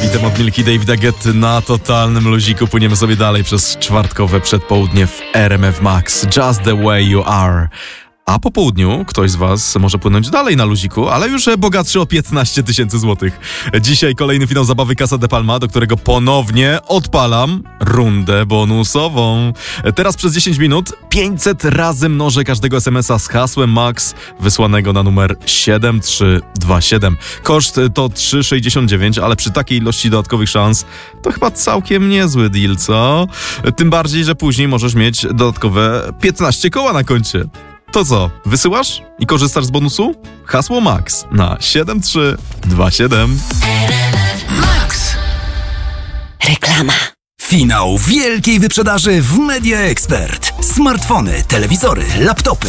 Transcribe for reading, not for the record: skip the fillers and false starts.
Item od Milky Davida Getty na totalnym luziku. Płyniemy sobie dalej przez czwartkowe przedpołudnie w RMF Max. Just the way you are. A po południu ktoś z was może płynąć dalej na luziku, ale już bogatszy o 15 000 złotych. Dzisiaj kolejny finał zabawy Casa de Palma, do którego ponownie odpalam rundę bonusową. Teraz przez 10 minut 500 razy mnożę każdego SMS-a z hasłem MAX wysłanego na numer 7327. Koszt to 3,69, ale przy takiej ilości dodatkowych szans to chyba całkiem niezły deal, co? Tym bardziej, że później możesz mieć dodatkowe 15 koła na koncie. To co, wysyłasz i korzystasz z bonusu? Hasło MAX na 7327. Max. Reklama. Finał wielkiej wyprzedaży w Media Expert. Smartfony, telewizory, laptopy,